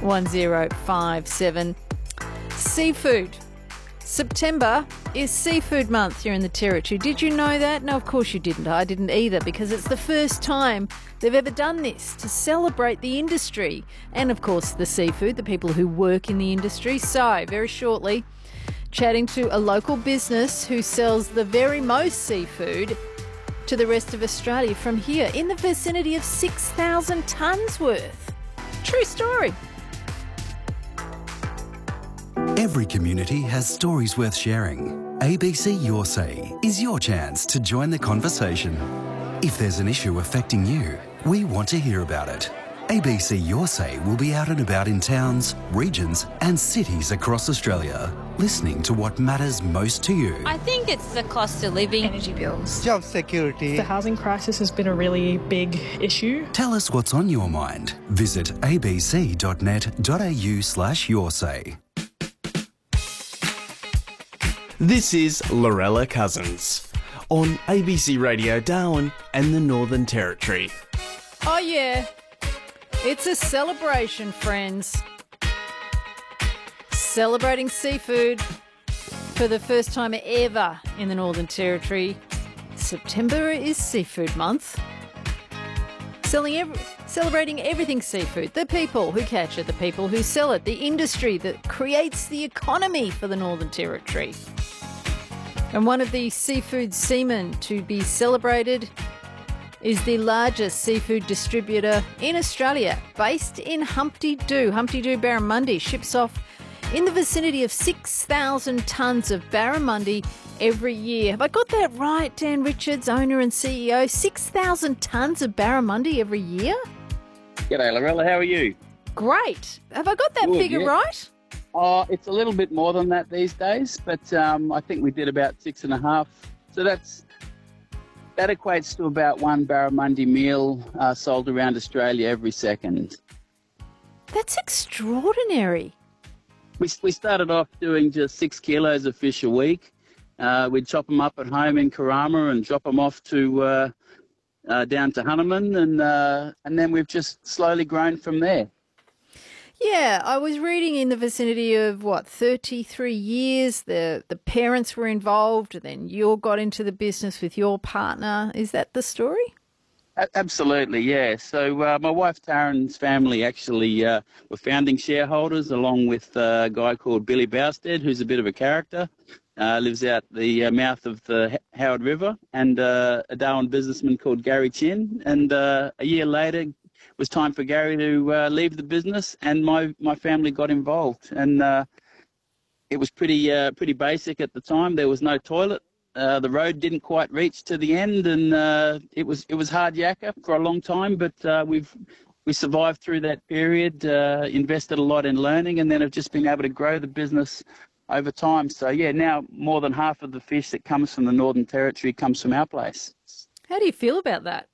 1057. Seafood. September is Seafood Month here in the Territory. Did you know that? No, of course you didn't. I didn't either, because it's the first time they've ever done this to celebrate the industry and, of course, the seafood, the people who work in the industry. So, very shortly, chatting to a local business who sells the very most seafood to the rest of Australia from here, in the vicinity of 6,000 tonnes worth. True story. Every community has stories worth sharing. ABC Your Say is your chance to join the conversation. If there's an issue affecting you, we want to hear about it. ABC Your Say will be out and about in towns, regions and cities across Australia, listening to what matters most to you. I think it's the cost of living. Energy bills. Job security. The housing crisis has been a really big issue. Tell us what's on your mind. Visit abc.net.au/yoursay. This is Lorella Cousins on ABC Radio Darwin and the Northern Territory. Oh yeah, it's a celebration, friends. Celebrating seafood for the first time ever in the Northern Territory. September is Seafood Month. Celebrating everything seafood. The people who catch it, the people who sell it, the industry that creates the economy for the Northern Territory. And one of the seafood seamen to be celebrated is the largest seafood distributor in Australia, based in Humpty Doo. Humpty Doo Barramundi ships off in the vicinity of 6,000 tonnes of barramundi every year. Have I got that right, Dan Richards, owner and CEO? 6,000 tonnes of barramundi every year? G'day, Lorella. How are you? Great. Have I got that figure right? Oh, it's a little bit more than that these days, but I think we did about 6.5. So that equates to about one barramundi meal sold around Australia every second. That's extraordinary. We started off doing just 6 kilos of fish a week. We'd chop them up at home in Karama and drop them off to down to Hunterman, and then we've just slowly grown from there. Yeah, I was reading in the vicinity of, 33 years, the parents were involved, then you all got into the business with your partner. Is that the story? Absolutely, yeah. So my wife Taryn's family actually were founding shareholders, along with a guy called Billy Bousted, who's a bit of a character, lives out the mouth of the Howard River, and a Darwin businessman called Gary Chin. And a year later, it was time for Gary to leave the business, and my family got involved. And it was pretty basic at the time. There was no toilet. The road didn't quite reach to the end, and it was hard yakka for a long time. But we survived through that period, invested a lot in learning, and then have just been able to grow the business over time. So yeah, now more than half of the fish that comes from the Northern Territory comes from our place. How do you feel about that?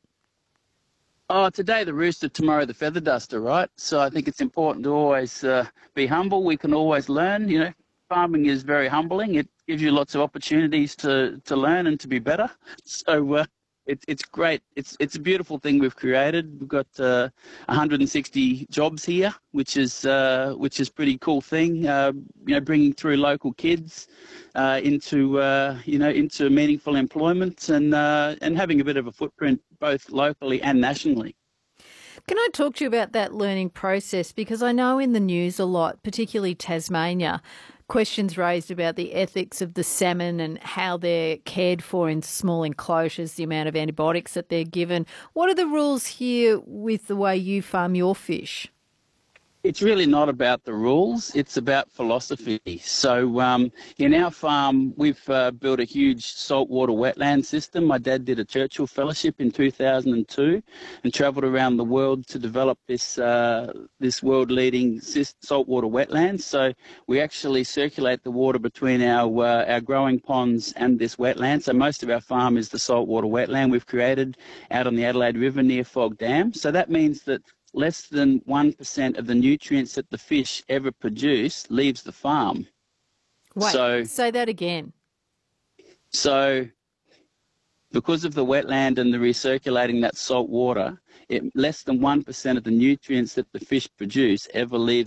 Oh, today the rooster, tomorrow the feather duster, right? So I think it's important to always be humble. We can always learn. You know, farming is very humbling. It gives you lots of opportunities to learn and to be better. So it's great. It's a beautiful thing we've created. We've got 160 jobs here, which is pretty cool thing. Bringing through local kids into meaningful employment and having a bit of a footprint both locally and nationally. Can I talk to you about that learning process? Because I know in the news a lot, particularly Tasmania, questions raised about the ethics of the salmon and how they're cared for in small enclosures, the amount of antibiotics that they're given. What are the rules here with the way you farm your fish? It's really not about the rules, it's about philosophy. So in our farm, we've built a huge saltwater wetland system. My dad did a Churchill Fellowship in 2002 and travelled around the world to develop this world-leading saltwater wetland. So we actually circulate the water between our growing ponds and this wetland. So most of our farm is the saltwater wetland we've created out on the Adelaide River near Fog Dam. So that means that less than 1% of the nutrients that the fish ever produce leaves the farm. Wait, say that again. So because of the wetland and the recirculating that salt water, less than 1% of the nutrients that the fish produce ever leaves